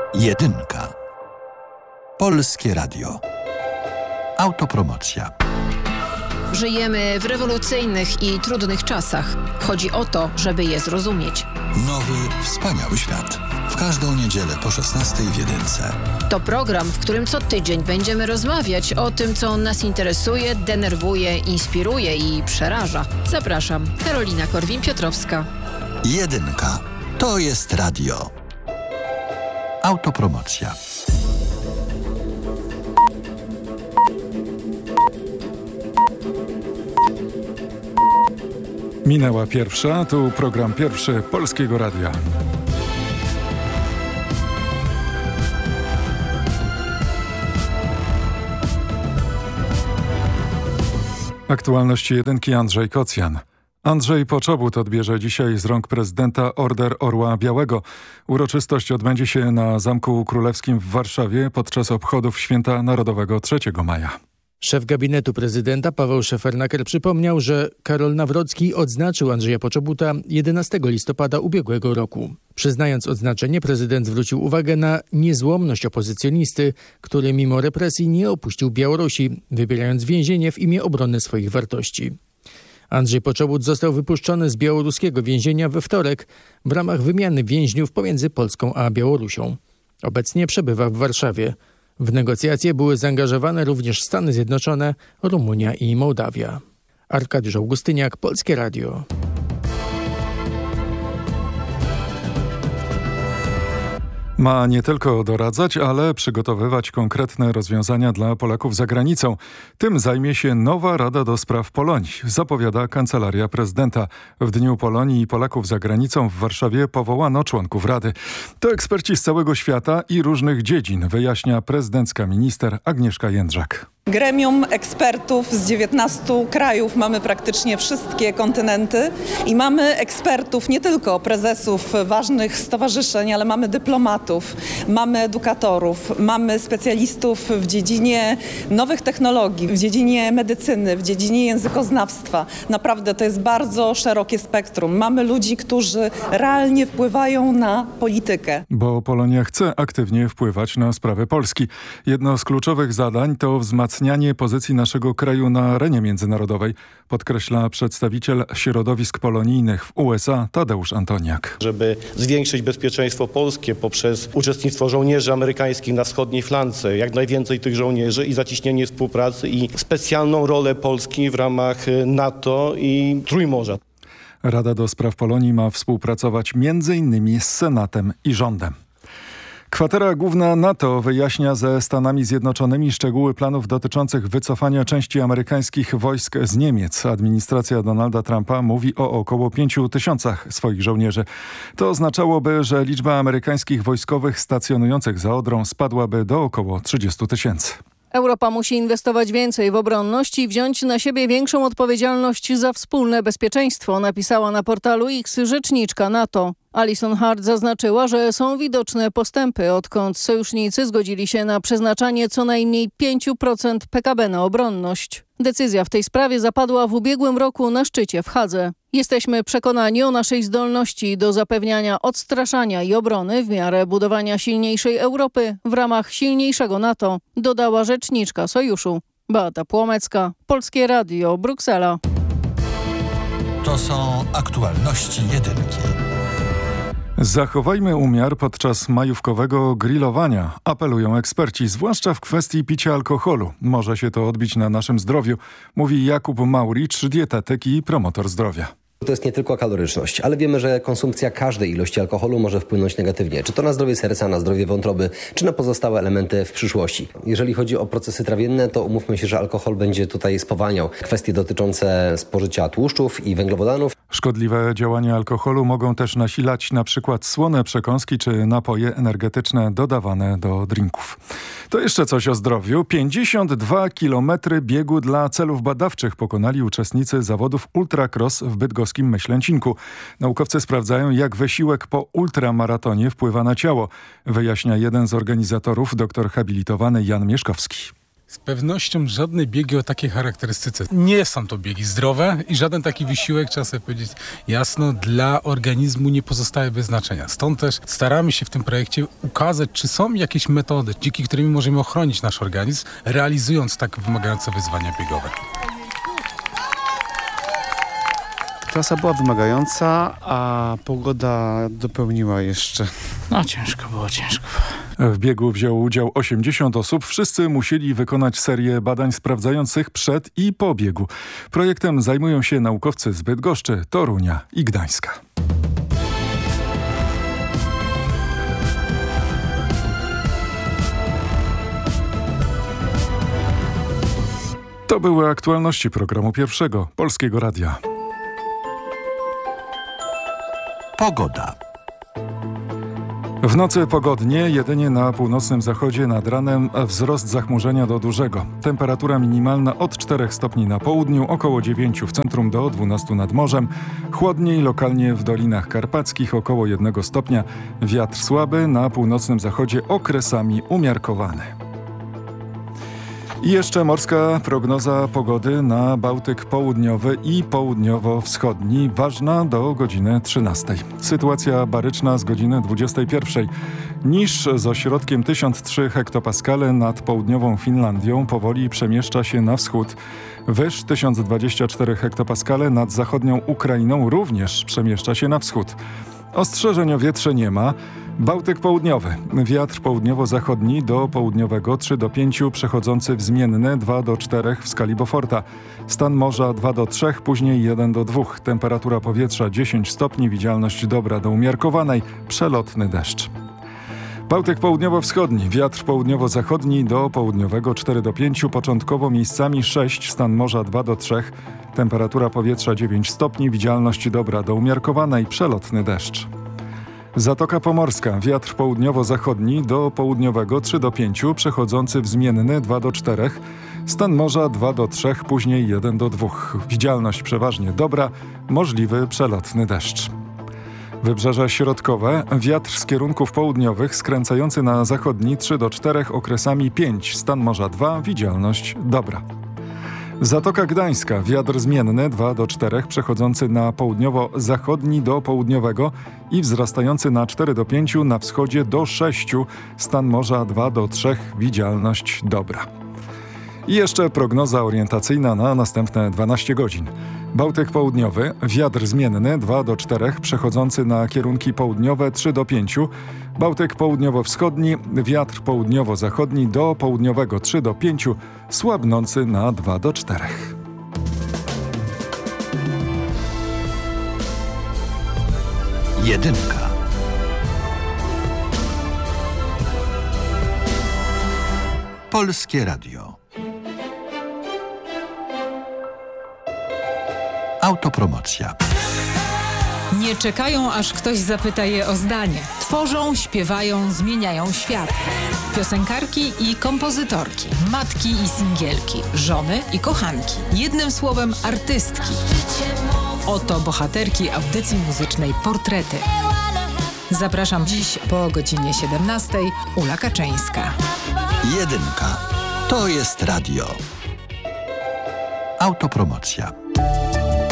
Jedynka. Polskie Radio. Autopromocja. Żyjemy w rewolucyjnych i trudnych czasach. Chodzi o to, żeby je zrozumieć. Nowy, wspaniały świat. W każdą niedzielę po 16:00 w Jedynce. To program, w którym co tydzień będziemy rozmawiać o tym, co nas interesuje, denerwuje, inspiruje i przeraża. Zapraszam, Karolina Korwin-Piotrowska. Jedynka. To jest radio. Autopromocja. Minęła pierwsza, tu program pierwszy Polskiego Radia. Aktualności jedynki Andrzej Kocjan. Andrzej Poczobut odbierze dzisiaj z rąk prezydenta Order Orła Białego. Uroczystość odbędzie się na Zamku Królewskim w Warszawie podczas obchodów Święta Narodowego 3 maja. Szef gabinetu prezydenta Paweł Szefernaker przypomniał, że Karol Nawrocki odznaczył Andrzeja Poczobuta 11 listopada ubiegłego roku. Przyznając odznaczenie, prezydent zwrócił uwagę na niezłomność opozycjonisty, który mimo represji nie opuścił Białorusi, wybierając więzienie w imię obrony swoich wartości. Andrzej Poczobut został wypuszczony z białoruskiego więzienia we wtorek w ramach wymiany więźniów pomiędzy Polską a Białorusią. Obecnie przebywa w Warszawie. W negocjacje były zaangażowane również Stany Zjednoczone, Rumunia i Mołdawia. Arkadiusz Augustyniak, Polskie Radio. Ma nie tylko doradzać, ale przygotowywać konkretne rozwiązania dla Polaków za granicą. Tym zajmie się nowa Rada do Spraw Polonii, zapowiada Kancelaria Prezydenta. W Dniu Polonii i Polaków za granicą w Warszawie powołano członków Rady. To eksperci z całego świata i różnych dziedzin, wyjaśnia prezydencka minister Agnieszka Jędrzak. Gremium ekspertów z 19 krajów, mamy praktycznie wszystkie kontynenty i mamy ekspertów, nie tylko prezesów ważnych stowarzyszeń, ale mamy dyplomatów, mamy edukatorów, mamy specjalistów w dziedzinie nowych technologii, w dziedzinie medycyny, w dziedzinie językoznawstwa. Naprawdę to jest bardzo szerokie spektrum. Mamy ludzi, którzy realnie wpływają na politykę. Bo Polonia chce aktywnie wpływać na sprawy Polski. Jedno z kluczowych zadań to wzmacnianie pozycji naszego kraju na arenie międzynarodowej, podkreśla przedstawiciel środowisk polonijnych w USA Tadeusz Antoniak. Żeby zwiększyć bezpieczeństwo polskie poprzez uczestnictwo żołnierzy amerykańskich na wschodniej flance, jak najwięcej tych żołnierzy i zacieśnienie współpracy i specjalną rolę Polski w ramach NATO i Trójmorza. Rada do Spraw Polonii ma współpracować m.in. z Senatem i rządem. Kwatera Główna NATO wyjaśnia ze Stanami Zjednoczonymi szczegóły planów dotyczących wycofania części amerykańskich wojsk z Niemiec. Administracja Donalda Trumpa mówi o około 5,000 swoich żołnierzy. To oznaczałoby, że liczba amerykańskich wojskowych stacjonujących za Odrą spadłaby do około 30 000. Europa musi inwestować więcej w obronność i wziąć na siebie większą odpowiedzialność za wspólne bezpieczeństwo, napisała na portalu X rzeczniczka NATO. Alison Hart zaznaczyła, że są widoczne postępy, odkąd sojusznicy zgodzili się na przeznaczanie co najmniej 5% PKB na obronność. Decyzja w tej sprawie zapadła w ubiegłym roku na szczycie w Hadze. Jesteśmy przekonani o naszej zdolności do zapewniania odstraszania i obrony w miarę budowania silniejszej Europy w ramach silniejszego NATO, dodała rzeczniczka sojuszu. Beata Płomecka, Polskie Radio, Bruksela. To są aktualności jedynki. Zachowajmy umiar podczas majówkowego grillowania, apelują eksperci, zwłaszcza w kwestii picia alkoholu. Może się to odbić na naszym zdrowiu, mówi Jakub Mauricz, dietetyk i promotor zdrowia. To jest nie tylko kaloryczność, ale wiemy, że konsumpcja każdej ilości alkoholu może wpłynąć negatywnie. Czy to na zdrowie serca, na zdrowie wątroby, czy na pozostałe elementy w przyszłości. Jeżeli chodzi o procesy trawienne, to umówmy się, że alkohol będzie tutaj spowalniał kwestie dotyczące spożycia tłuszczów i węglowodanów. Szkodliwe działania alkoholu mogą też nasilać na przykład słone przekąski czy napoje energetyczne dodawane do drinków. To jeszcze coś o zdrowiu. 52 km biegu dla celów badawczych pokonali uczestnicy zawodów Ultracross w bydgoskim Myślęcinku. Naukowcy sprawdzają, jak wysiłek po ultramaratonie wpływa na ciało, wyjaśnia jeden z organizatorów, doktor habilitowany Jan Mieszkowski. Z pewnością żadne biegi o takiej charakterystyce. Nie są to biegi zdrowe i żaden taki wysiłek, trzeba sobie powiedzieć jasno, dla organizmu nie pozostaje bez znaczenia. Stąd też staramy się w tym projekcie ukazać, czy są jakieś metody, dzięki którymi możemy ochronić nasz organizm, realizując tak wymagające wyzwania biegowe. Trasa była wymagająca, a pogoda dopełniła jeszcze. Ciężko było. W biegu wzięło udział 80 osób. Wszyscy musieli wykonać serię badań sprawdzających przed i po biegu. Projektem zajmują się naukowcy z Bydgoszczy, Torunia i Gdańska. To były aktualności programu Pierwszego Polskiego Radia. Pogoda. W nocy pogodnie, jedynie na północnym zachodzie nad ranem wzrost zachmurzenia do dużego. Temperatura minimalna od 4 stopni na południu, około 9 w centrum do 12 nad morzem. Chłodniej lokalnie w Dolinach Karpackich około 1 stopnia. Wiatr słaby, na północnym zachodzie okresami umiarkowany. I jeszcze morska prognoza pogody na Bałtyk Południowy i Południowo-Wschodni, ważna do godziny 13. Sytuacja baryczna z godziny 21. Niż z ośrodkiem 1003 hektopaskale nad południową Finlandią powoli przemieszcza się na wschód. Wyż 1024 hektopaskale nad zachodnią Ukrainą również przemieszcza się na wschód. Ostrzeżeń o wietrze nie ma. Bałtyk Południowy. Wiatr południowo-zachodni do południowego 3 do 5, przechodzący w zmienny 2 do 4 w skali Beauforta. Stan morza 2 do 3, później 1 do 2. Temperatura powietrza 10 stopni, widzialność dobra do umiarkowanej, przelotny deszcz. Bałtyk Południowo-Wschodni. Wiatr południowo-zachodni do południowego 4 do 5, początkowo miejscami 6, stan morza 2 do 3. Temperatura powietrza 9 stopni, widzialność dobra do umiarkowanej, przelotny deszcz. Zatoka Pomorska. Wiatr południowo-zachodni do południowego 3 do 5, przechodzący w zmienny 2 do 4. Stan morza 2 do 3, później 1 do 2. Widzialność przeważnie dobra, możliwy przelotny deszcz. Wybrzeże środkowe. Wiatr z kierunków południowych skręcający na zachodni 3 do 4, okresami 5. Stan morza 2, widzialność dobra. Zatoka Gdańska. Wiatr zmienny 2 do 4, przechodzący na południowo-zachodni do południowego i wzrastający na 4 do 5, na wschodzie do 6. Stan morza 2 do 3, widzialność dobra. I jeszcze prognoza orientacyjna na następne 12 godzin. Bałtyk Południowy. Wiatr zmienny 2 do 4, przechodzący na kierunki południowe 3 do 5. Bałtyk Południowo-Wschodni. Wiatr południowo-zachodni do południowego 3 do 5, słabnący na 2 do 4. Jedynka. Polskie Radio. Autopromocja. Nie czekają, aż ktoś zapyta je o zdanie. Tworzą, śpiewają, zmieniają świat. Piosenkarki i kompozytorki, matki i singielki, żony i kochanki. Jednym słowem artystki. Oto bohaterki audycji muzycznej Portrety. Zapraszam dziś po godzinie 17. Ula Kaczyńska. Jedynka. To jest radio. Autopromocja.